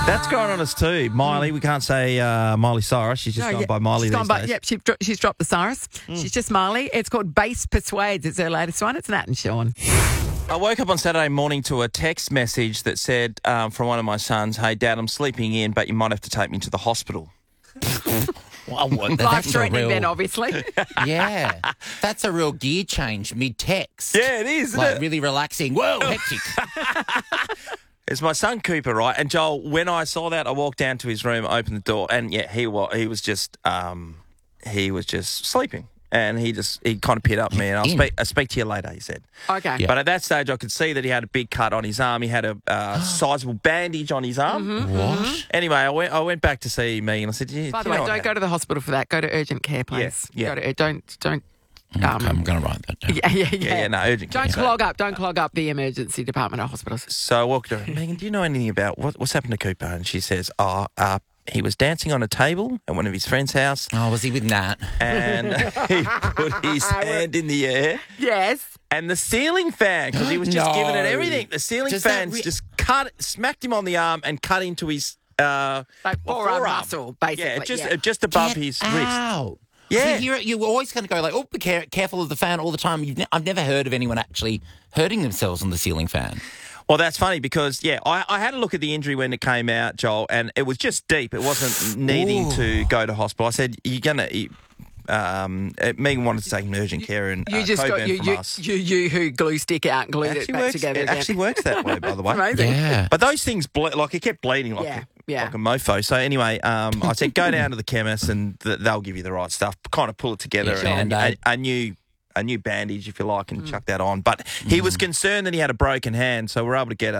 That's going on us too. Miley, we can't say Miley Cyrus. She's just gone by Miley these days. Yep, she's dropped the Cyrus. She's just Miley. It's called Bass Persuades. It's her latest one. It's Nat and Sean. I woke up on Saturday morning to a text message that said from one of my sons, "Hey, Dad, I'm sleeping in, but you might have to take me to the hospital." Well, Life-threatening then, obviously. Yeah. That's a real gear change mid-text. Yeah, it is, isn't like it? really relaxing. Whoa, hectic. It's my son Cooper, right? And Joel, when I saw that, I walked down to his room, opened the door, and yeah, he was just sleeping, and he kind of peered up at me, and I'll speak to you later, he said. Okay. Yeah. But at that stage, I could see that he had a big cut on his arm. He had a sizable bandage on his arm. What? Anyway, I went back to see me, and I said, By the way, don't go to the hospital for that. Go to urgent care, please. Yeah. Don't. I'm going to write that down. Yeah. No, urgent care. Don't clog up the emergency department of hospitals. So I walked over, Megan, do you know anything about what's happened to Cooper? And she says, he was dancing on a table at one of his friend's house. Oh, was he with Nat? And he put his hand in the air. Yes. And the ceiling fan, because he was just giving it everything, the ceiling fan just smacked him on the arm and cut into his forearm muscle, basically. Yeah, just above his wrist. Ow. Yeah. So you're always going to go like, oh, be careful of the fan all the time. I've never heard of anyone actually hurting themselves on the ceiling fan. Well, that's funny because, I had a look at the injury when it came out, Joel, and it was just deep. It wasn't needing to go to hospital. I said, you're going to... Megan wanted to take him to urgent care and you just got you who glue stick out and glued it back together. It actually works that way, by the way. Amazing. Yeah. But those things, it kept bleeding like a mofo. So anyway, I said, go down to the chemist and they'll give you the right stuff. Kind of pull it together and a new bandage, if you like, and chuck that on. But he was concerned that he had a broken hand, so we're able to get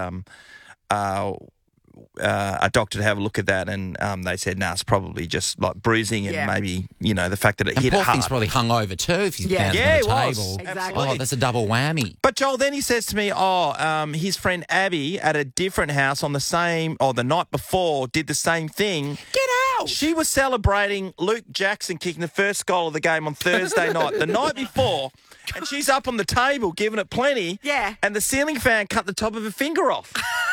a doctor to have a look at that, and they said, it's probably just like bruising and maybe, the fact that it hit poor hard. thing's probably hung over too if he's bouncing it on the was. table. Exactly. Oh, that's a double whammy. But Joel, then he says to me, his friend Abby at a different house the night before did the same thing. Get out! She was celebrating Luke Jackson kicking the first goal of the game on Thursday night, the night before, and she's up on the table giving it plenty. Yeah. And the ceiling fan cut the top of her finger off.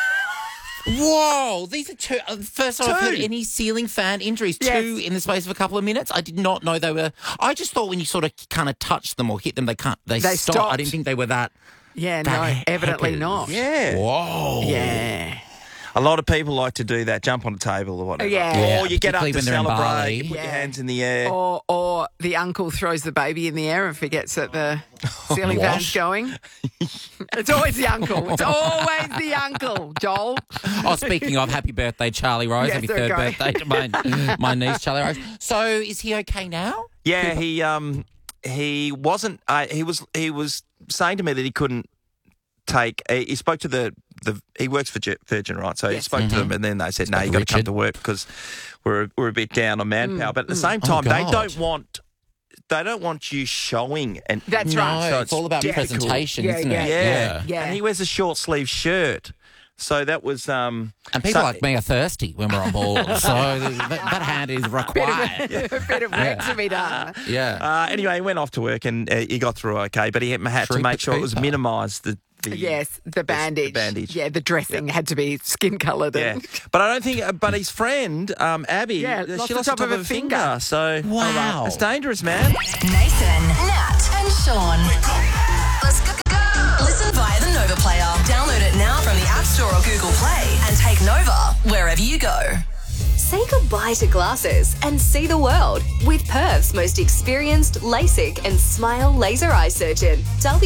Whoa, these are two. First time I've heard any ceiling fan injuries. Yes. Two in the space of a couple of minutes. I did not know they were. I just thought when you sort of kind of touch them or hit them, they stop. stopped. I didn't think they were that. Yeah, no, evidently happy. not. Yeah. Whoa. Yeah. A lot of people like to do that, jump on a table or whatever. Yeah. Or you get up to Particularly when they're in celebrate, Bali. you put your hands in the air. Or the uncle throws the baby in the air and forgets that the ceiling fan's going. It's always the uncle. It's always the uncle, Joel. Oh, speaking of, happy birthday, Charlie Rose. Yes, Happy there third we go. birthday to my niece, Charlie Rose. So is he okay now? Yeah, he wasn't. He was saying to me that he couldn't take. He spoke to he works for Virgin, right? So he spoke to them, and then they said, "No, you got to come to work because we're a bit down on manpower." But at the same time, they don't want you showing. And That's No, right. So it's all about difficult. presentation, Yeah, isn't yeah, it? Yeah. And he wears a short sleeve shirt. So that was. And people like me are thirsty when we're on board. So that hand is required. A bit of work to be done. Yeah. Anyway, he went off to work and he got through okay, but he had to Trooper make sure it was Cooper. minimised. The bandage. The bandage. Yeah, the dressing had to be skin coloured. Yeah, but I don't think. But his friend Abby, lost she the lost top the of top her of her finger. So Wow. it's dangerous, man. Nathan, Nat, and Sean. Let's go. Listen via the Nova Player. Download it now from the App Store or Google Play and take Nova wherever you go. Say goodbye to glasses and see the world with Perth's most experienced LASIK and Smile laser eye surgeon.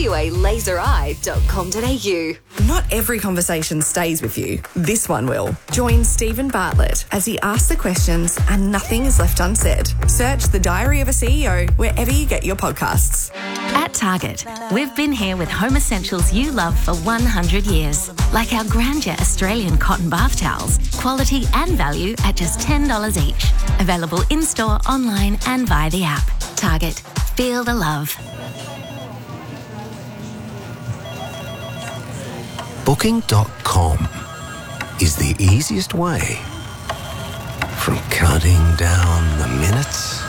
WALasereye.com.au. Not every conversation stays with you. This one will. Join Stephen Bartlett as he asks the questions and nothing is left unsaid. Search The Diary of a CEO wherever you get your podcasts. At Target, we've been here with home essentials you love for 100 years, like our Grandeur Australian cotton bath towels, quality and value at just $10 each. Available in-store, online and via the app. Target, feel the love. Booking.com is the easiest way from counting down the minutes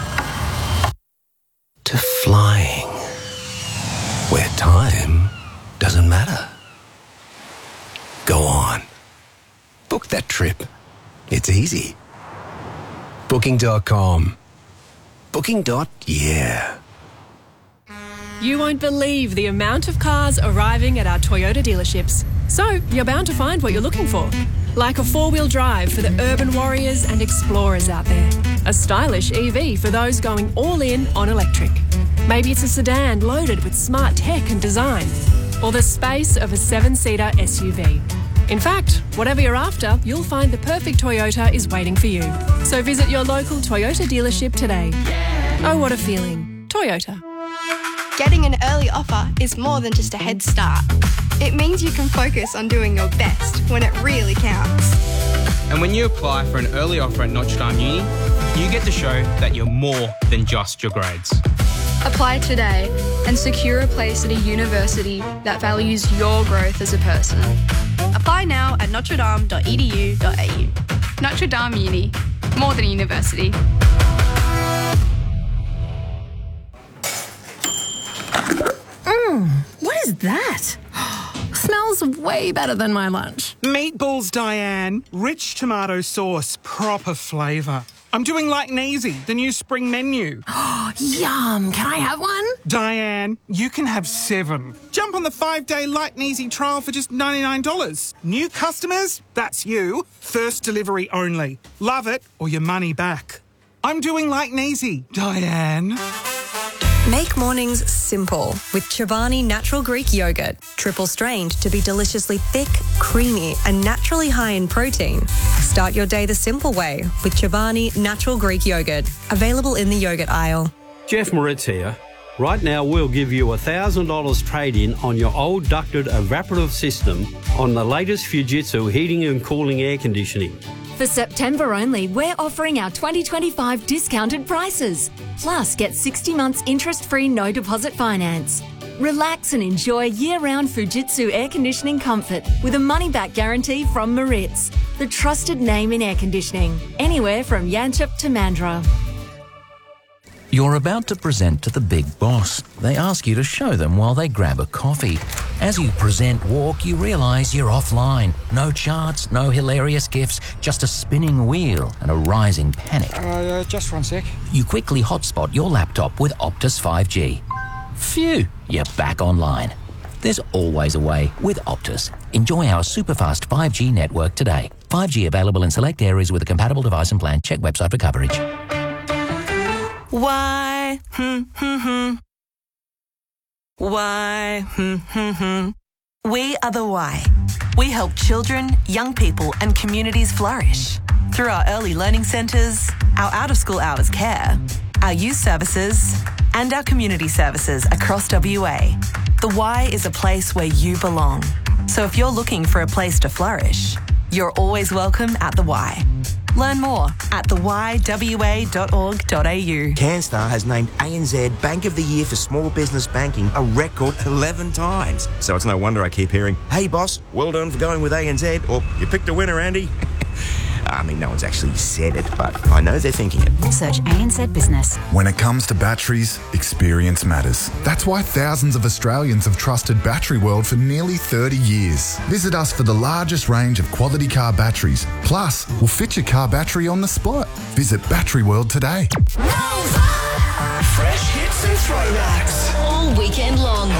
to flying where time doesn't matter. Go on. Book that trip It's easy. Booking.com. Booking.yeah. You won't believe the amount of cars arriving at our Toyota dealerships. So you're bound to find what you're looking for. Like a four-wheel drive for the urban warriors and explorers out there. A stylish EV for those going all in on electric. Maybe it's a sedan loaded with smart tech and design. Or the space of a 7-seater SUV. In fact, whatever you're after, you'll find the perfect Toyota is waiting for you. So visit your local Toyota dealership today. Oh, what a feeling. Toyota. Getting an early offer is more than just a head start. It means you can focus on doing your best when it really counts. And when you apply for an early offer at Notre Dame Uni, you get to show that you're more than just your grades. Apply today and secure a place at a university that values your growth as a person. Apply now at notredame.edu.au. Notre Dame Uni, more than a university. What is that? Smells way better than my lunch. Meatballs, Diane. Rich tomato sauce, proper flavour. I'm doing like Neasy, the new spring menu. Yum. Can I have one? Diane, you can have 7. Jump on the 5-day Light and Easy trial for just $99. New customers? That's you. First delivery only. Love it or your money back. I'm doing like Neasy, Diane. Make mornings simple with Chobani Natural Greek Yogurt. Triple strained to be deliciously thick, creamy and naturally high in protein. Start your day the simple way with Chobani Natural Greek Yogurt. Available in the yogurt aisle. Jeff Moritz here. Right now we'll give you $1,000 trade-in on your old ducted evaporative system on the latest Fujitsu heating and cooling air conditioning. For September only, we're offering our 2025 discounted prices. Plus, get 60 months interest-free no deposit finance. Relax and enjoy year-round Fujitsu air conditioning comfort with a money-back guarantee from Moritz, the trusted name in air conditioning, anywhere from Yanchep to Mandurah. You're about to present to the big boss. They ask you to show them while they grab a coffee. As you present walk, you realise you're offline. No charts, no hilarious gifs, just a spinning wheel and a rising panic. Just 1 sec. You quickly hotspot your laptop with Optus 5G. Phew, you're back online. There's always a way with Optus. Enjoy our super-fast 5G network today. 5G available in select areas with a compatible device and plan. Check website for coverage. Why? Why? We are the Why. We help children, young people and communities flourish through our early learning centres, our out-of-school hours care, our youth services and our community services across WA. The Y is a place where you belong. So if you're looking for a place to flourish, you're always welcome at the Y. Learn more at theYWA.org.au. CanStar has named ANZ Bank of the Year for Small Business Banking a record 11 times. So it's no wonder I keep hearing, "Hey boss, well done for going with ANZ," or "You picked a winner, Andy." I mean, no one's actually said it, but I know they're thinking it. Search ANZ Business. When it comes to batteries, experience matters. That's why thousands of Australians have trusted Battery World for nearly 30 years. Visit us for the largest range of quality car batteries. Plus, we'll fit your car battery on the spot. Visit Battery World today. Fresh hits and throwbacks. All weekend long.